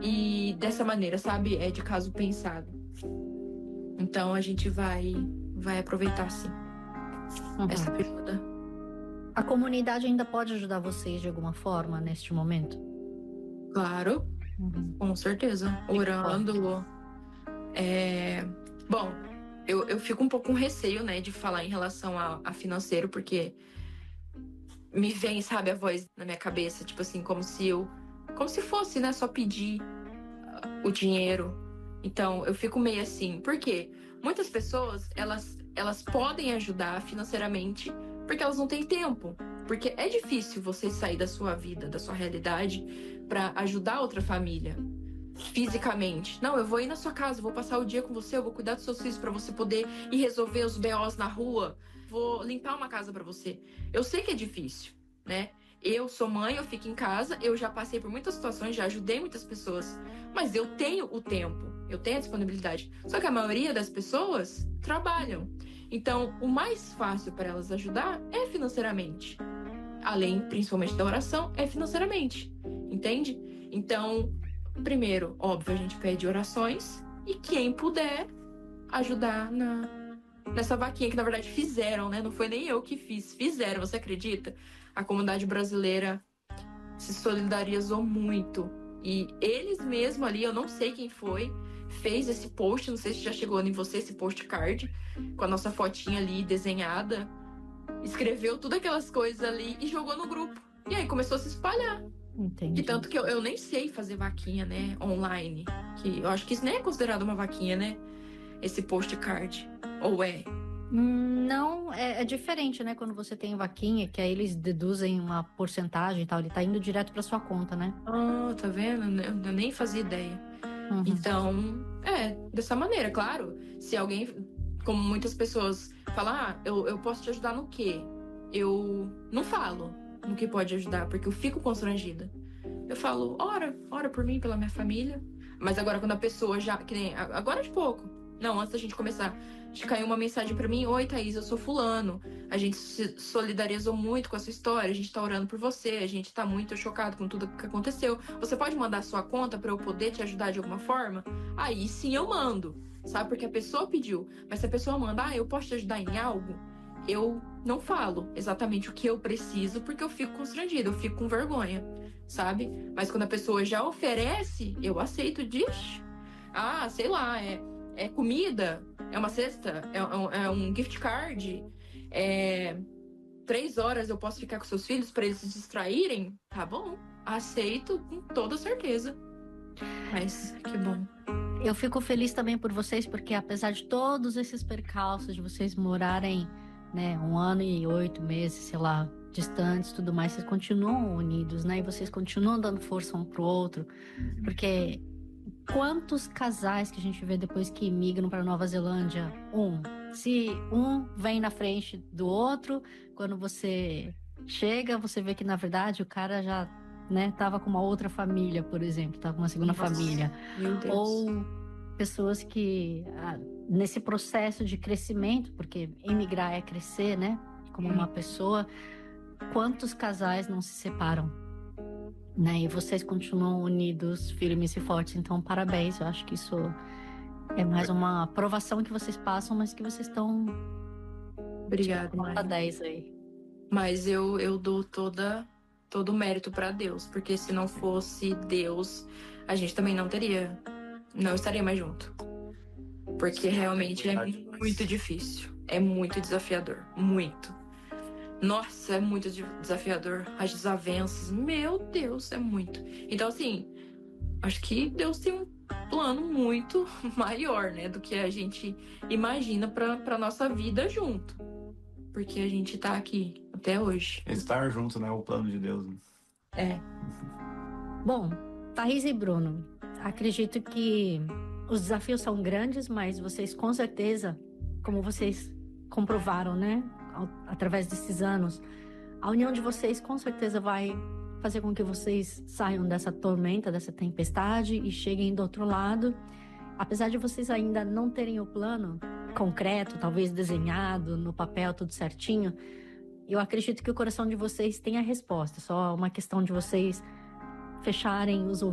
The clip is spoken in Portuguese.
E dessa maneira, sabe? É de caso pensado. Então a gente vai aproveitar sim essa ajuda. A comunidade ainda pode ajudar vocês de alguma forma neste momento? Claro, com certeza. Orando. Bom, eu fico um pouco com receio, né, de falar em relação a financeiro, porque me vem, sabe, a voz na minha cabeça, tipo assim, como se fosse, né, só pedir o dinheiro. Então, eu fico meio assim, por quê? Muitas pessoas, elas podem ajudar financeiramente porque elas não têm tempo. Porque é difícil você sair da sua vida, da sua realidade, para ajudar outra família fisicamente. Não, eu vou ir na sua casa, vou passar o dia com você, eu vou cuidar dos seus filhos para você poder ir resolver os BOs na rua, vou limpar uma casa para você. Eu sei que é difícil, né? Eu sou mãe, eu fico em casa, eu já passei por muitas situações, já ajudei muitas pessoas, mas eu tenho o tempo, eu tenho a disponibilidade. Só que a maioria das pessoas trabalham. Então, o mais fácil para elas ajudar é financeiramente. Além, principalmente da oração, é financeiramente. Entende? Então, primeiro, óbvio, a gente pede orações e quem puder ajudar nessa vaquinha que na verdade fizeram, né? Não foi nem eu que fiz, fizeram, você acredita? A comunidade brasileira se solidarizou muito e eles mesmos ali, eu não sei quem foi, fez esse post, não sei se já chegou em você esse postcard com a nossa fotinha ali desenhada, escreveu tudo aquelas coisas ali e jogou no grupo. E aí começou a se espalhar. Entendi. De tanto que eu nem sei fazer vaquinha, né, online. Que eu acho que isso nem é considerado uma vaquinha, né? Esse postcard. Ou é? Não, é diferente, né? Quando você tem vaquinha, que aí eles deduzem uma porcentagem e tal, ele tá indo direto pra sua conta, né? Ah, tá vendo? Eu nem fazia ideia. Então, dessa maneira, claro. Se alguém, como muitas pessoas, falar, eu posso te ajudar no quê? Eu não falo no que pode ajudar, porque eu fico constrangida. Eu falo, ora por mim, pela minha família. Mas agora quando a pessoa já, que nem agora de pouco. Não, antes da gente começar, caiu uma mensagem pra mim: "Oi, Thaís, eu sou fulano. A gente se solidarizou muito com a sua história, a gente tá orando por você, a gente tá muito chocado com tudo que aconteceu. Você pode mandar sua conta pra eu poder te ajudar de alguma forma?" Aí sim eu mando. Sabe? Porque a pessoa pediu. Mas se a pessoa manda, eu posso te ajudar em algo? Eu não falo exatamente o que eu preciso, porque eu fico constrangida, eu fico com vergonha, sabe? Mas quando a pessoa já oferece, eu aceito. Diz, sei lá, é comida, é uma cesta, é um gift card, é 3 horas eu posso ficar com seus filhos para eles se distraírem, tá bom? Aceito com toda certeza. Mas que bom. Eu fico feliz também por vocês, porque apesar de todos esses percalços, de vocês morarem, né, 1 ano e 8 meses, sei lá, distantes e tudo mais, vocês continuam unidos, né? E vocês continuam dando força um pro outro, porque quantos casais que a gente vê depois que migram para Nova Zelândia? Se um vem na frente do outro, quando você chega, você vê que na verdade o cara já, né, tava com uma outra família, por exemplo, tava com uma segunda família. Meu Deus. Ou pessoas que nesse processo de crescimento, porque emigrar é crescer, né, como uma pessoa, quantos casais não se separam, né? E vocês continuam unidos, firmes e fortes. Então, parabéns. Eu acho que isso é mais uma aprovação que vocês passam, mas que vocês estão Obrigada, nota mãe. 10 aí. Mas eu dou todo o mérito para Deus, porque se não fosse Deus, a gente também não estaria mais junto. Porque realmente é muito difícil, é muito desafiador, muito. Nossa, é muito desafiador. As desavenças, meu Deus, é muito. Então, assim, acho que Deus tem um plano muito maior, né, do que a gente imagina pra nossa vida junto. Porque a gente tá aqui até hoje. Estar junto, né? O plano de Deus. Né? É. Bom, Thaís e Bruno, acredito que os desafios são grandes, mas vocês com certeza, como vocês comprovaram, né, através desses anos, a união de vocês com certeza vai fazer com que vocês saiam dessa tormenta, dessa tempestade e cheguem do outro lado. Apesar de vocês ainda não terem o plano concreto, talvez desenhado no papel, tudo certinho, eu acredito que o coração de vocês tem a resposta. Só uma questão de vocês fecharem os ouvidos